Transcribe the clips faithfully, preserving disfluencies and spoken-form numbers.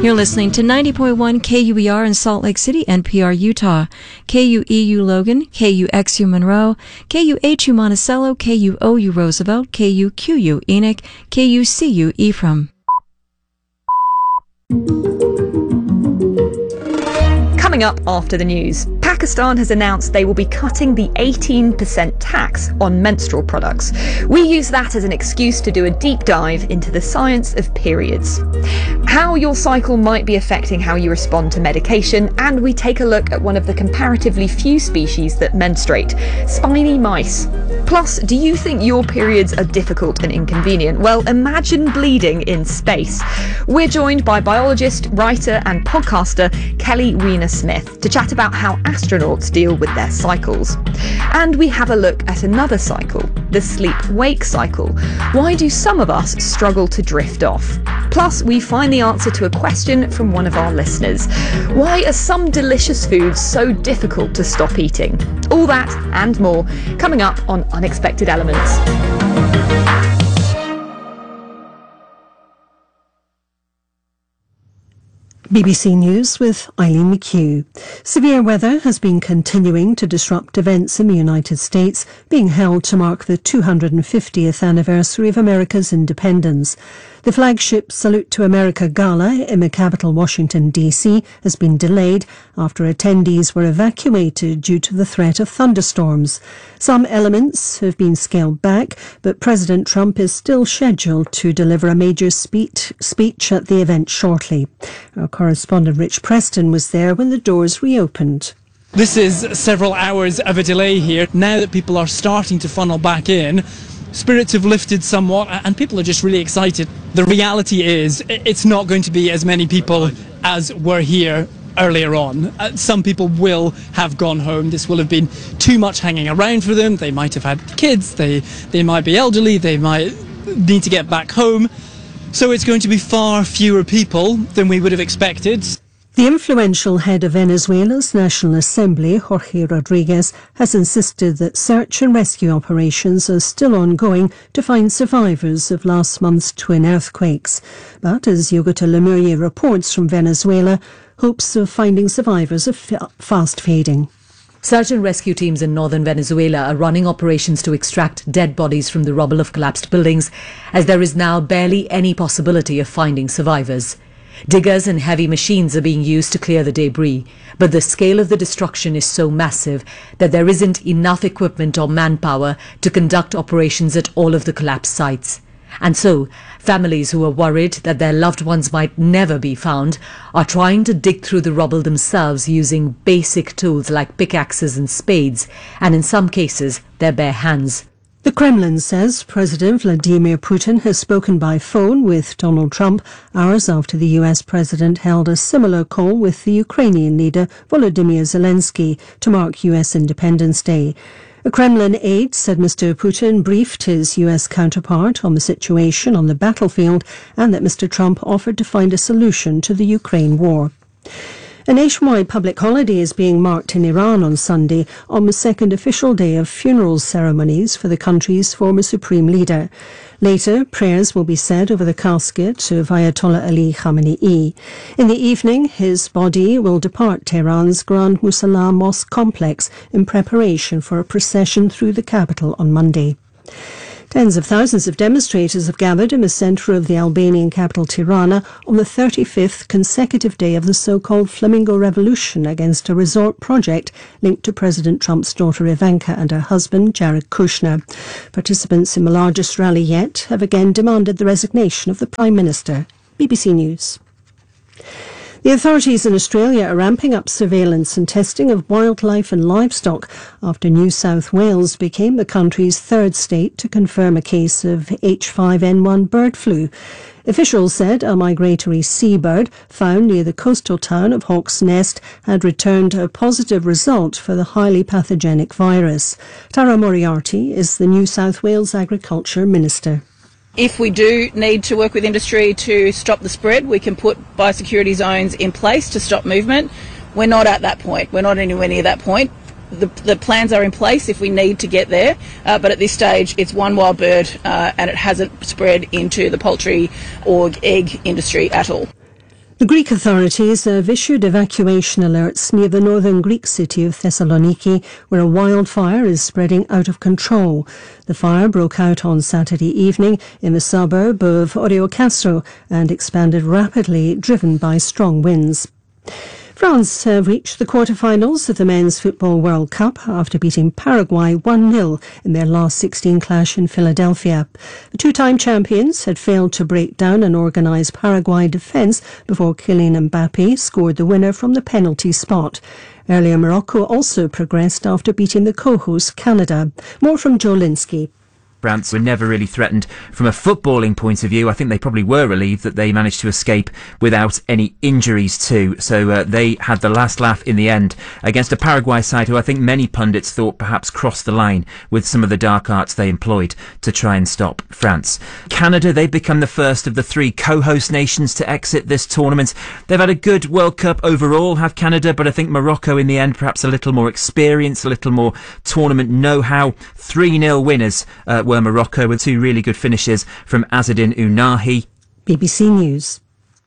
You're listening to ninety point one K U E R in Salt Lake City, N P R Utah, K U E U Logan, K U X U Monroe, K U H U Monticello, K U O U Roosevelt, K U Q U Enoch, K U C U Ephraim. Coming up after the news, Pakistan has announced they will be cutting the eighteen percent tax on menstrual products. We use that as an excuse to do a deep dive into the science of periods, how your cycle might be affecting how you respond to medication, and we take a look at one of the comparatively few species that menstruate, spiny mice. Plus, do you think your periods are difficult and inconvenient? Well, imagine bleeding in space. We're joined by biologist, writer and podcaster Kelly Weiner-Smith to chat about how astronauts deal with their cycles. And we have a look at another cycle, the sleep-wake cycle. Why do some of us struggle to drift off? Plus, we find the answer to a question from one of our listeners. Why are some delicious foods so difficult to stop eating? All that and more coming up on Unexpected Elements. B B C News with Eileen McHugh. Severe weather has been continuing to disrupt events in the United States being held to mark the two hundred fiftieth anniversary of America's independence. The flagship Salute to America Gala in the capital, Washington, D C, has been delayed after attendees were evacuated due to the threat of thunderstorms. Some elements have been scaled back, but President Trump is still scheduled to deliver a major speech, speech at the event shortly. Our correspondent Rich Preston was there when the doors reopened. This is several hours of a delay here. Now that people are starting to funnel back in, spirits have lifted somewhat and people are just really excited. The reality is it's not going to be as many people as were here earlier on. Uh, some people will have gone home. This will have been too much hanging around for them. They might have had kids, they, they might be elderly, they might need to get back home. So it's going to be far fewer people than we would have expected. The influential head of Venezuela's National Assembly, Jorge Rodriguez, has insisted that search and rescue operations are still ongoing to find survivors of last month's twin earthquakes. But as Yogita Lemuria reports from Venezuela, hopes of finding survivors are f- fast fading. Search and rescue teams in northern Venezuela are running operations to extract dead bodies from the rubble of collapsed buildings, as there is now barely any possibility of finding survivors. Diggers and heavy machines are being used to clear the debris, but the scale of the destruction is so massive that there isn't enough equipment or manpower to conduct operations at all of the collapsed sites. And so, families who are worried that their loved ones might never be found are trying to dig through the rubble themselves using basic tools like pickaxes and spades, and in some cases, their bare hands. The Kremlin says President Vladimir Putin has spoken by phone with Donald Trump hours after the U S president held a similar call with the Ukrainian leader Volodymyr Zelensky to mark U S Independence Day. A Kremlin aide said Mister Putin briefed his U S counterpart on the situation on the battlefield and that Mister Trump offered to find a solution to the Ukraine war. A nationwide public holiday is being marked in Iran on Sunday on the second official day of funeral ceremonies for the country's former supreme leader. Later, prayers will be said over the casket of Ayatollah Ali Khamenei. In the evening, his body will depart Tehran's Grand Musalla Mosque complex in preparation for a procession through the capital on Monday. Tens of thousands of demonstrators have gathered in the centre of the Albanian capital Tirana on the thirty-fifth consecutive day of the so-called Flamingo Revolution against a resort project linked to President Trump's daughter Ivanka and her husband Jared Kushner. Participants in the largest rally yet have again demanded the resignation of the Prime Minister. B B C News. The authorities in Australia are ramping up surveillance and testing of wildlife and livestock after New South Wales became the country's third state to confirm a case of H five N one bird flu. Officials said a migratory seabird found near the coastal town of Hawke's Nest had returned a positive result for the highly pathogenic virus. Tara Moriarty is the New South Wales Agriculture Minister. If we do need to work with industry to stop the spread, we can put biosecurity zones in place to stop movement. We're not at that point. We're not anywhere near that point. The, the plans are in place if we need to get there, uh, but at this stage it's one wild bird uh, and it hasn't spread into the poultry or egg industry at all. The Greek authorities have issued evacuation alerts near the northern Greek city of Thessaloniki, where a wildfire is spreading out of control. The fire broke out on Saturday evening in the suburb of Oreokastro and expanded rapidly, driven by strong winds. France have reached the quarter-finals of the Men's Football World Cup after beating Paraguay one nil in their last sixteen clash in Philadelphia. The two-time champions had failed to break down an organised Paraguay defence before Kylian Mbappe scored the winner from the penalty spot. Earlier, Morocco also progressed after beating the co-host Canada. More from Joe Linsky. France were never really threatened from a footballing point of view. I think they probably were relieved that they managed to escape without any injuries too. So uh, they had the last laugh in the end against a Paraguay side who I think many pundits thought perhaps crossed the line with some of the dark arts they employed to try and stop France. Canada, they've become the first of the three co-host nations to exit this tournament. They've had a good World Cup overall, have Canada, but I think Morocco in the end perhaps a little more experience, a little more tournament know-how. three nil winners uh, were Morocco, with two really good finishes from Azzedine Ounahi. B B C News.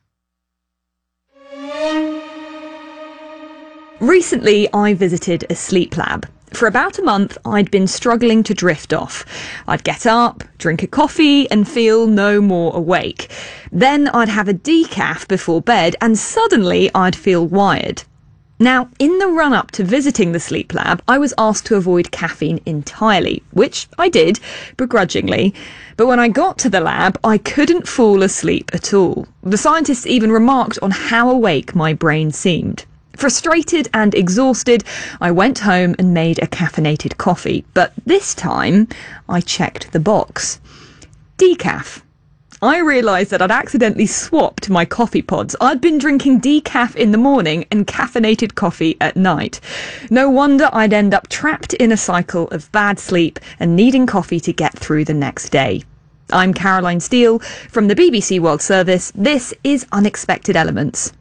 Recently, I visited a sleep lab. For about a month, I'd been struggling to drift off. I'd get up, drink a coffee, and feel no more awake. Then I'd have a decaf before bed, and suddenly I'd feel wired. Now, in the run-up to visiting the sleep lab, I was asked to avoid caffeine entirely, which I did, begrudgingly. But when I got to the lab, I couldn't fall asleep at all. The scientists even remarked on how awake my brain seemed. Frustrated and exhausted, I went home and made a caffeinated coffee. But this time, I checked the box. Decaf. I realised that I'd accidentally swapped my coffee pods. I'd been drinking decaf in the morning and caffeinated coffee at night. No wonder I'd end up trapped in a cycle of bad sleep and needing coffee to get through the next day. I'm Caroline Steele from the B B C World Service. This is Unexpected Elements.